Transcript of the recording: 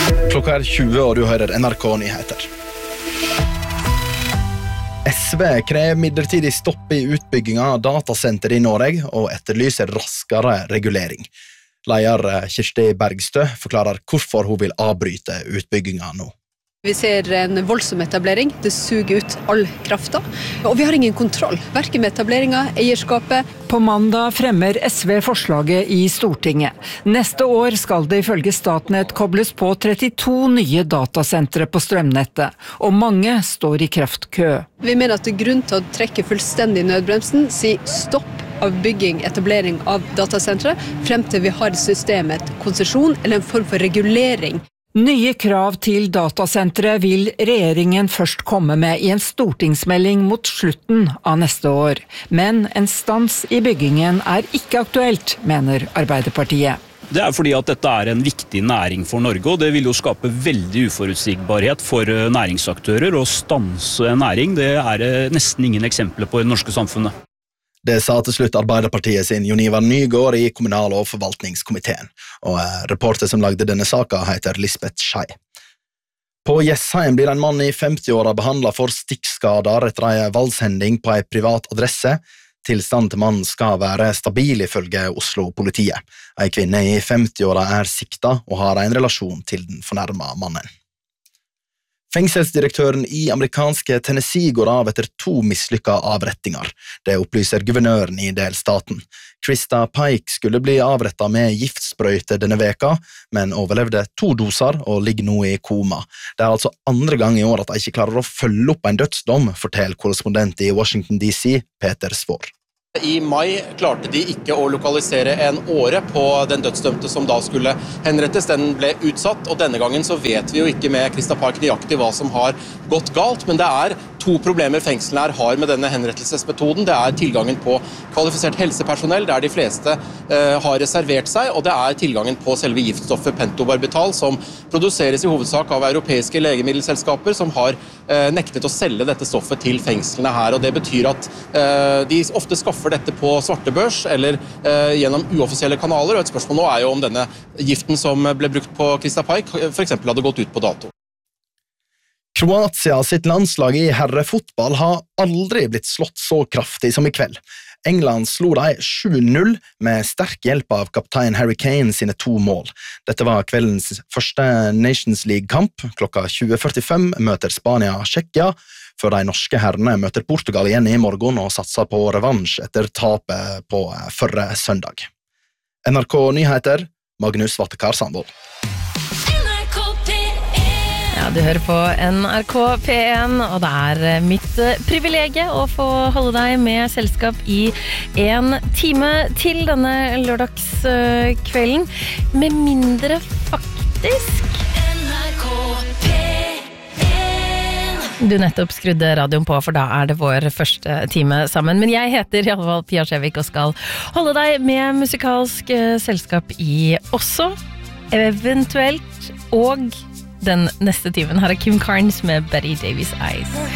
Klokka 20 og du hører NRK Nyheter. SV krever midlertidig stopp i utbygginga av datasenter i Norge og etterlyser raskere regulering. Leder Kirsti Bergstø forklarer hvorfor hun vil avbryte utbygginga nå. Vi ser en voldsom etablering, det suger ut all krafta, og vi har ingen kontroll, hverken med etableringa, eierskapet. På mandag fremmer SV forslaget i Stortinget. Neste år skal det ifølge Statnett kobles på 32 nye datasentre på strømnettet, og mange står i kraftkø. Vi mener at det er grunn til å trekke fullstendig nødbremsen, si stopp av bygging, etablering av datasentre, frem til vi har systemet konsesjon eller en form for regulering. Nye krav til datasentre vil regjeringen først komme med i en stortingsmelding mot slutten av neste år. Men en stans i byggingen er ikke aktuelt, mener Arbeiderpartiet. Det er fordi at dette er en viktig næring for Norge, og det vil jo skape veldig uforutsigbarhet for næringsaktører. Å stanse en næring, det er nesten ingen eksempler på i det norske samfunnet. Det sa til slutt Arbeiderpartiet sin Jon Ivar Nygård i kommunal- og forvaltningskomiteen, og reporter som lagde denne saka heter Lisbeth Schei. På Jessheim blir en mann i 50-åra behandlet for stikkskader etter en valgshending på en privat adresse. Tilstanden til mannen skal være stabil ifølge Oslo-politiet. En kvinne i 50-åra er sikta og har en relasjon til den fornærmede mannen. Fengselsdirektøren i amerikanske Tennessee går av etter 2 mislykka avrettinger. Det opplyser guvernøren i delstaten. Krista Pike skulle bli avrettet med giftsprøyte denne veka, men overlevde 2 doser og ligger nå i koma. Det er altså andre gang i år at de ikke klarer å følge opp en dødsdom, forteller korrespondent i Washington DC, Peter Svår. I mai klarte de ikke å lokalisere en åre på den dødsdømte som da skulle henrettes. Den ble utsatt, og denne gangen så vet vi jo ikke med Krista Park nøyaktig hva som har gått galt, men det er 2 problemer fengslene her har med denne henrettelsesmetoden. Det er tilgangen på kvalifisert helsepersonell, der de fleste har reservert seg, og det er tilgangen på selve giftstoffet pentobarbital, som produseres i hovedsak av europeiske legemiddelselskaper, som har nektet å selge dette stoffet til fengslene her, og det betyr at de ofte skaffer dette på svartebørs eller gjennom uoffisielle kanaler, og et spørsmål nå er jo om denne giften som ble brukt på Krista Pike for eksempel hadde gått ut på dato. Kroatia sitt landslag i herrefotball har aldri blitt slått så kraftig som i kveld. England slo de 7-0 med sterk hjelp av kaptein Harry Kane sine 2 mål. Dette var kveldens første Nations League-kamp. Klokka 20:45 møter Spania Tsjekkia, før de norske herrene møter Portugal igjen i morgen og satser på revansj etter tapet på forrige søndag. NRK Nyheter, Magnus Vattekar Sandvold. Ja, du hører på NRK P1, og det er mitt privilegie å få holde deg med selskap i 1 time til denne lørdagskvelden. Med mindre faktisk NRK P1. Du nettopp skrudde radioen på, for da er det vår første time sammen. Men jeg heter i alle fall Pia Skjevik og skal holde deg med musikalsk selskap i også, eventuelt, og den neste timen. Her er Kim Carnes med Betty Davis Eyes.